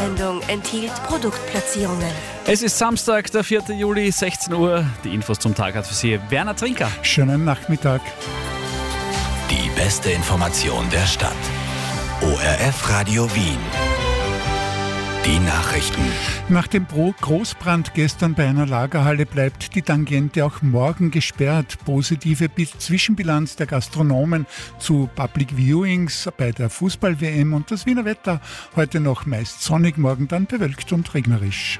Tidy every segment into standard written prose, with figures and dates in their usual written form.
Sendung enthielt Produktplatzierungen. Es ist Samstag, der 4. Juli, 16 Uhr. Die Infos zum Tag hat für Sie Werner Trinker. Schönen Nachmittag. Die beste Information der Stadt. ORF Radio Wien. Die Nachrichten. Nach dem Großbrand gestern bei einer Lagerhalle bleibt die Tangente auch morgen gesperrt. Positive Zwischenbilanz der Gastronomen zu Public Viewings bei der Fußball-WM und das Wiener Wetter. Heute noch meist sonnig, morgen dann bewölkt und regnerisch.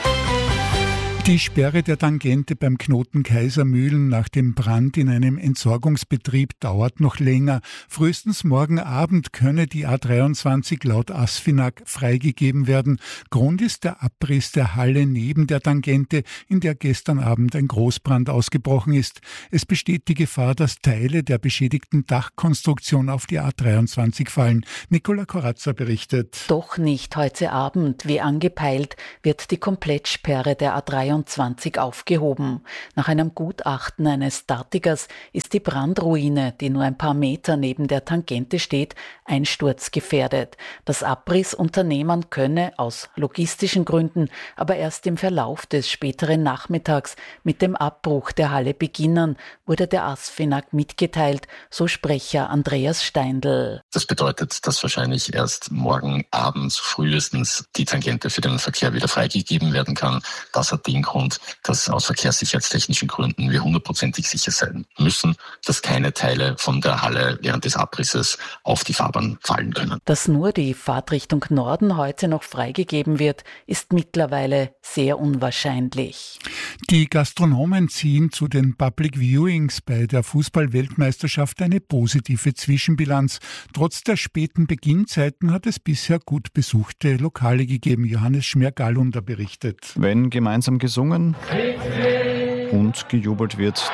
Die Sperre der Tangente beim Knoten Kaisermühlen nach dem Brand in einem Entsorgungsbetrieb dauert noch länger. Frühestens morgen Abend könne die A23 laut ASFINAG freigegeben werden. Grund ist der Abriss der Halle neben der Tangente, in der gestern Abend ein Großbrand ausgebrochen ist. Es besteht die Gefahr, dass Teile der beschädigten Dachkonstruktion auf die A23 fallen. Nicola Corazza berichtet. Doch nicht heute Abend. Wie angepeilt wird die Komplettsperre der A23 aufgehoben. Nach einem Gutachten eines Statikers ist die Brandruine, die nur ein paar Meter neben der Tangente steht, einsturzgefährdet. Das Abrissunternehmen könne aus logistischen Gründen aber erst im Verlauf des späteren Nachmittags mit dem Abbruch der Halle beginnen, wurde der ASFINAG mitgeteilt, so Sprecher Andreas Steindl. Das bedeutet, dass wahrscheinlich erst morgen Abend frühestens die Tangente für den Verkehr wieder freigegeben werden kann. Das hat den Grund, dass aus verkehrssicherheitstechnischen Gründen wir hundertprozentig sicher sein müssen, dass keine Teile von der Halle während des Abrisses auf die Fahrbahn fallen können. Dass nur die Fahrtrichtung Norden heute noch freigegeben wird, ist mittlerweile sehr unwahrscheinlich. Die Gastronomen ziehen zu den Public Viewings bei der Fußball-Weltmeisterschaft eine positive Zwischenbilanz. Trotz der späten Beginnzeiten hat es bisher gut besuchte Lokale gegeben. Johannes Schmergalunder berichtet. Wenn gemeinsam gesungen und gejubelt wird,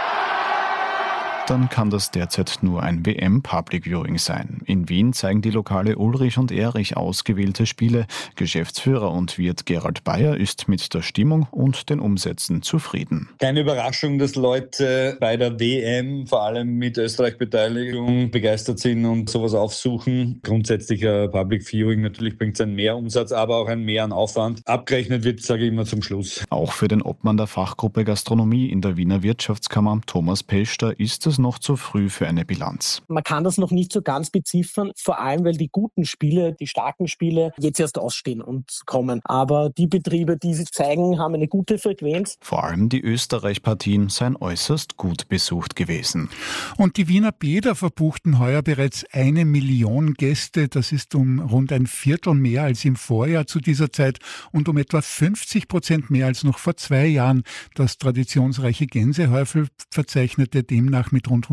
dann kann das derzeit nur ein WM-Public Viewing sein. In Wien zeigen die Lokale Ulrich und Erich ausgewählte Spiele. Geschäftsführer und Wirt Gerald Bayer ist mit der Stimmung und den Umsätzen zufrieden. Keine Überraschung, dass Leute bei der WM, vor allem mit Österreich-Beteiligung, begeistert sind und sowas aufsuchen. Grundsätzlich ein Public Viewing, natürlich bringt es einen Mehrumsatz, aber auch einen mehr an Aufwand. Abgerechnet wird, sage ich immer, zum Schluss. Auch für den Obmann der Fachgruppe Gastronomie in der Wiener Wirtschaftskammer, Thomas Peschter, ist es noch zu früh für eine Bilanz. Man kann das noch nicht so ganz beziffern, vor allem weil die guten Spiele, die starken Spiele jetzt erst ausstehen und kommen. Aber die Betriebe, die sie zeigen, haben eine gute Frequenz. Vor allem die Österreich-Partien seien äußerst gut besucht gewesen. Und die Wiener Bäder verbuchten heuer bereits 1 Million Gäste. Das ist um rund ein Viertel mehr als im Vorjahr zu dieser Zeit und um etwa 50% mehr als noch vor 2 Jahren. Das traditionsreiche Gänsehäufel verzeichnete demnach mit rund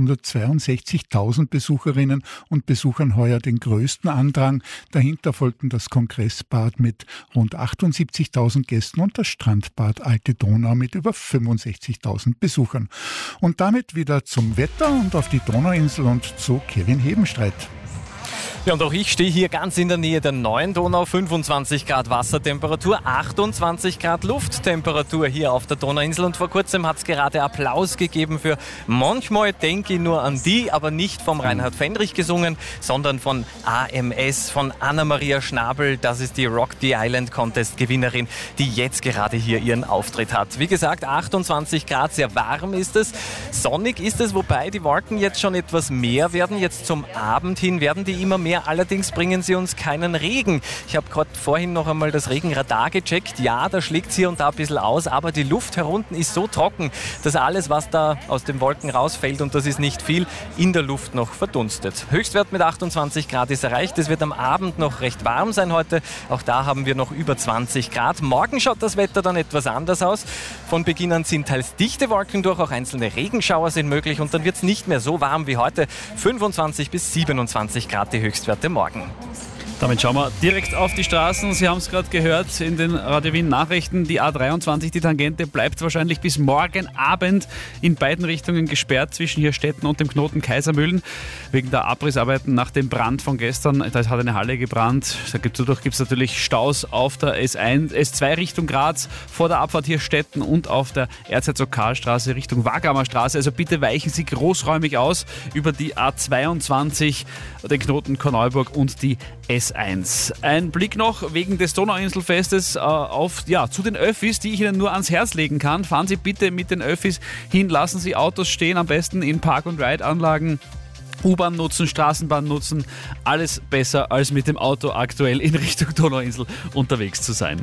162.000 Besucherinnen und Besuchern heuer den größten Andrang. Dahinter folgten das Kongressbad mit rund 78.000 Gästen und das Strandbad Alte Donau mit über 65.000 Besuchern. Und damit wieder zum Wetter und auf die Donauinsel und zu Kevin Hebenstreit. Ja, und auch ich stehe hier ganz in der Nähe der neuen Donau. 25 Grad Wassertemperatur, 28 Grad Lufttemperatur hier auf der Donauinsel. Und vor kurzem hat es gerade Applaus gegeben für Manchmal denke ich nur an die, aber nicht vom Reinhard Fendrich gesungen, sondern von AMS, von Anna-Maria Schnabel. Das ist die Rock the Island Contest Gewinnerin, die jetzt gerade hier ihren Auftritt hat. Wie gesagt, 28 Grad, sehr warm ist es. Sonnig ist es, wobei die Wolken jetzt schon etwas mehr werden. Jetzt zum Abend hin werden die immer mehr. Allerdings bringen sie uns keinen Regen. Ich habe gerade vorhin noch einmal das Regenradar gecheckt. Ja, da schlägt es hier und da ein bisschen aus, aber die Luft herunten ist so trocken, dass alles, was da aus den Wolken rausfällt, und das ist nicht viel, in der Luft noch verdunstet. Höchstwert mit 28 Grad ist erreicht. Es wird am Abend noch recht warm sein heute. Auch da haben wir noch über 20 Grad. Morgen schaut das Wetter dann etwas anders aus. Von Beginn an sind teils dichte Wolken durch, auch einzelne Regenschauer sind möglich und dann wird es nicht mehr so warm wie heute. 25 bis 27 Grad die Höchstwerte morgen. Damit schauen wir direkt auf die Straßen. Sie haben es gerade gehört in den Radio Wien Nachrichten. Die A23, die Tangente, bleibt wahrscheinlich bis morgen Abend in beiden Richtungen gesperrt zwischen hier Städten und dem Knoten Kaisermühlen. Wegen der Abrissarbeiten nach dem Brand von gestern. Da hat eine Halle gebrannt. Dadurch gibt es natürlich Staus auf der S2 Richtung Graz, vor der Abfahrt hier Städten und auf der Erzherzog Karl-Straße Richtung Wagamer Straße. Also bitte weichen Sie großräumig aus über die A22, den Knoten Korneuburg und die S2. S1. Ein Blick noch wegen des Donauinselfestes zu den Öffis, die ich Ihnen nur ans Herz legen kann. Fahren Sie bitte mit den Öffis hin, lassen Sie Autos stehen, am besten in Park-and-Ride-Anlagen. U-Bahn nutzen, Straßenbahn nutzen, alles besser als mit dem Auto aktuell in Richtung Donauinsel unterwegs zu sein.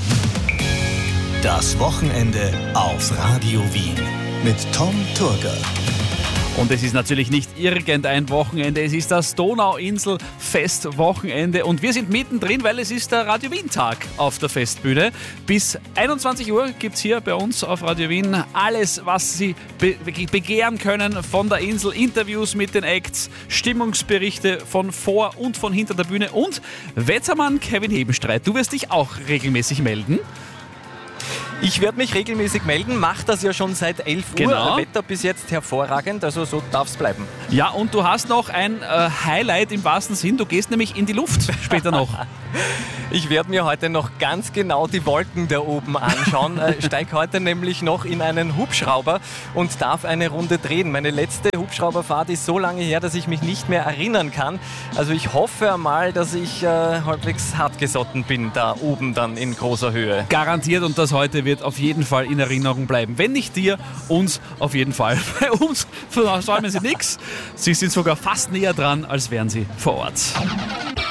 Das Wochenende auf Radio Wien mit Tom Turger. Und es ist natürlich nicht irgendein Wochenende, es ist das Donauinsel-Festwochenende und wir sind mittendrin, weil es ist der Radio Wien-Tag auf der Festbühne. Bis 21 Uhr gibt es hier bei uns auf Radio Wien alles, was Sie begehren können von der Insel, Interviews mit den Acts, Stimmungsberichte von vor und von hinter der Bühne und Wetzermann Kevin Hebenstreit. Du wirst dich auch regelmäßig melden. Ich werde mich regelmäßig melden, mache das ja schon seit 11 Uhr. Genau. Wetter bis jetzt hervorragend, also so darf es bleiben. Ja, und du hast noch ein Highlight im wahrsten Sinn. Du gehst nämlich in die Luft später noch. Ich werde mir heute noch ganz genau die Wolken da oben anschauen. Steige heute nämlich noch in einen Hubschrauber und darf eine Runde drehen. Meine letzte Hubschrauberfahrt ist so lange her, dass ich mich nicht mehr erinnern kann. Also ich hoffe einmal, dass ich halbwegs hartgesotten bin da oben dann in großer Höhe. Garantiert, und das heute wird auf jeden Fall in Erinnerung bleiben. Wenn nicht dir, uns auf jeden Fall. Bei uns versäumen Sie nichts. Sie sind sogar fast näher dran, als wären Sie vor Ort.